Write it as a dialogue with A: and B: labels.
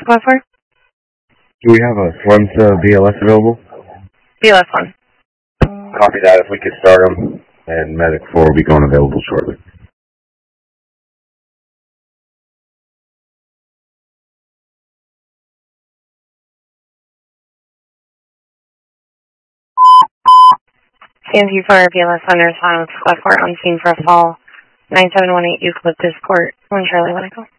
A: Squad 4?
B: Do we have a Slim to BLS available?
A: BLS 1.
B: Copy that. If we could start them, and Medic 4 will be going available shortly.
A: CNC for BLS 1 responding with Squad 4 on scene for a fall. 9718 Eucalyptus Court, 1 Charlie, Medical.